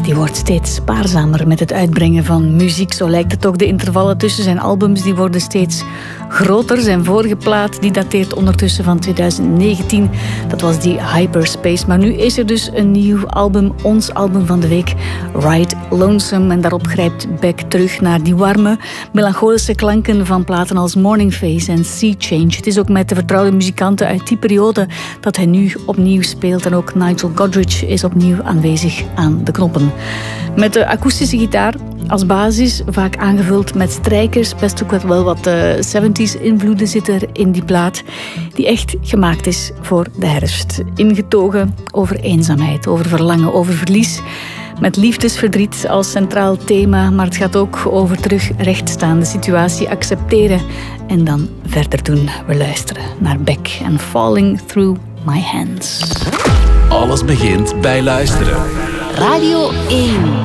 Die wordt steeds spaarzamer met het uitbrengen van muziek. Zo lijkt het ook. De intervallen tussen zijn albums die worden steeds groter. Zijn vorige plaat die dateert ondertussen van 2019. Dat was die Hyperspace. Maar nu is er dus een nieuw album. Ons album van de week. Ride Lonesome. En daarop grijpt Beck terug naar die warme, melancholische klanken van platen als Morning Phase en Sea Change. Het is ook met de vertrouwde muzikanten uit die periode dat hij nu opnieuw speelt. En ook Nigel Godrich is opnieuw aanwezig aan de knoppen. Met de akoestische gitaar als basis, vaak aangevuld met strijkers. Best ook wel wat 70s invloeden zitten er in die plaat, die echt gemaakt is voor de herfst. Ingetogen over eenzaamheid, over verlangen, over verlies. Met liefdesverdriet als centraal thema, maar het gaat ook over terug rechtstaan, de situatie accepteren en dan verder doen. We luisteren naar Beck en Falling Through My Hands. Alles begint bij luisteren. Radio 1.